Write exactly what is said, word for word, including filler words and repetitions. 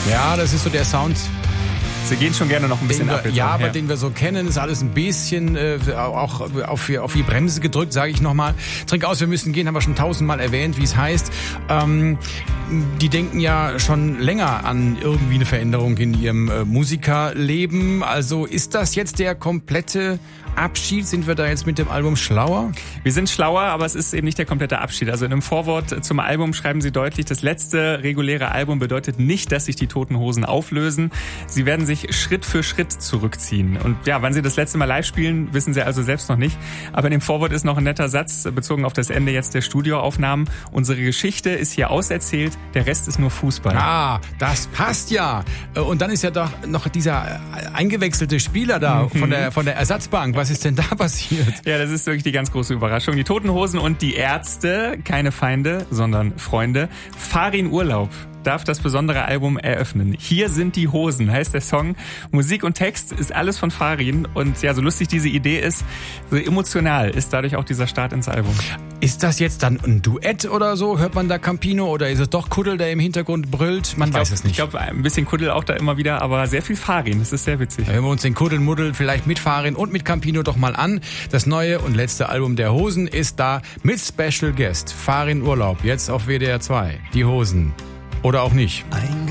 Ja, das ist so der Sound. Sie gehen schon gerne noch ein bisschen wir, ab. Jetzt ja, auch, aber ja. den wir so kennen, ist alles ein bisschen äh, auch auf, auf die Bremse gedrückt, sage ich nochmal. Trink aus, wir müssen gehen, haben wir schon tausendmal erwähnt, wie es heißt. Ähm, die denken ja schon länger an irgendwie eine Veränderung in ihrem äh, Musikerleben. Also ist das jetzt der komplette Abschied? Sind wir da jetzt mit dem Album schlauer? Wir sind schlauer, aber es ist eben nicht der komplette Abschied. Also in einem Vorwort zum Album schreiben sie deutlich, das letzte reguläre Album bedeutet nicht, dass sich die Toten Hosen auflösen. Sie werden sich Schritt für Schritt zurückziehen. Und ja, wann sie das letzte Mal live spielen, wissen sie also selbst noch nicht. Aber in dem Vorwort ist noch ein netter Satz, bezogen auf das Ende jetzt der Studioaufnahmen. Unsere Geschichte ist hier auserzählt, der Rest ist nur Fußball. Ah, das passt ja. Und dann ist ja doch noch dieser eingewechselte Spieler da von der, von der Ersatzbank. Was ist denn da passiert? Ja, das ist wirklich die ganz große Überraschung. Die Toten Hosen und die Ärzte, keine Feinde, sondern Freunde, fahren in Urlaub. Darf das besondere Album eröffnen. Hier sind die Hosen, heißt der Song. Musik und Text ist alles von Farin. Und ja, so lustig diese Idee ist, so emotional ist dadurch auch dieser Start ins Album. Ist das jetzt dann ein Duett oder so? Hört man da Campino oder ist es doch Kuddel, der im Hintergrund brüllt? Man ich glaub, weiß es nicht. Ich glaube, ein bisschen Kuddel auch da immer wieder, aber sehr viel Farin. Das ist sehr witzig. Hören wir uns den Kuddelmuddel vielleicht mit Farin und mit Campino doch mal an. Das neue und letzte Album der Hosen ist da mit Special Guest. Farin Urlaub, jetzt auf W D R zwei. Die Hosen. Oder auch nicht.